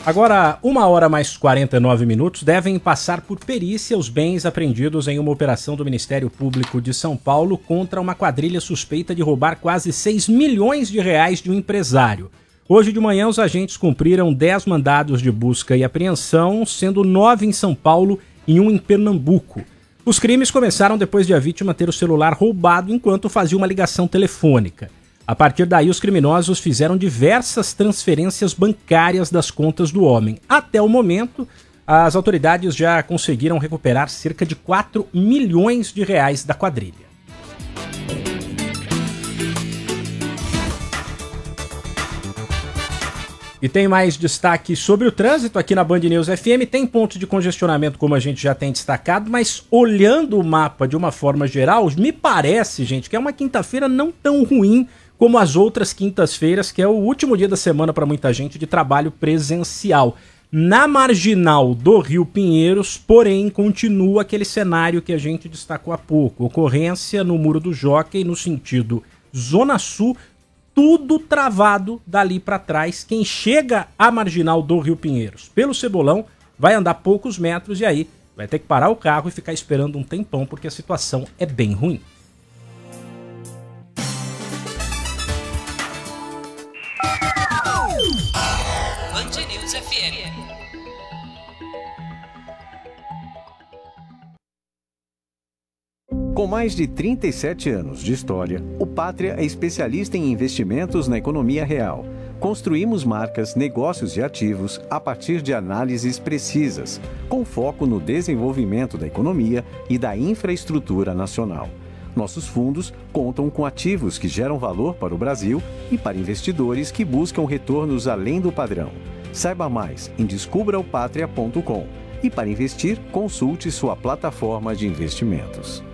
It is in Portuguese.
Agora, 1h mais 49 devem passar por perícia os bens apreendidos em uma operação do Ministério Público de São Paulo contra uma quadrilha suspeita de roubar quase 6 milhões de reais de um empresário. Hoje de manhã, os agentes cumpriram 10 mandados de busca e apreensão, sendo 9 em São Paulo e 1 em Pernambuco. Os crimes começaram depois de a vítima ter o celular roubado enquanto fazia uma ligação telefônica. A partir daí, os criminosos fizeram diversas transferências bancárias das contas do homem. Até o momento, as autoridades já conseguiram recuperar cerca de 4 milhões de reais da quadrilha. E tem mais destaque sobre o trânsito aqui na Band News FM. Tem pontos de congestionamento, como a gente já tem destacado, mas olhando o mapa de uma forma geral, me parece, gente, que é uma quinta-feira não tão ruim como as outras quintas-feiras, que é o último dia da semana para muita gente de trabalho presencial. Na marginal do Rio Pinheiros, porém, continua aquele cenário que a gente destacou há pouco. Ocorrência no Muro do Jockey, no sentido Zona Sul, tudo travado dali para trás. Quem chega à marginal do Rio Pinheiros pelo Cebolão vai andar poucos metros e aí vai ter que parar o carro e ficar esperando um tempão, porque a situação é bem ruim. Band News FM. Com mais de 37 anos de história, o Pátria é especialista em investimentos na economia real. Construímos marcas, negócios e ativos a partir de análises precisas, com foco no desenvolvimento da economia e da infraestrutura nacional. Nossos fundos contam com ativos que geram valor para o Brasil e para investidores que buscam retornos além do padrão. Saiba mais em descubraopatria.com e para investir, consulte sua plataforma de investimentos.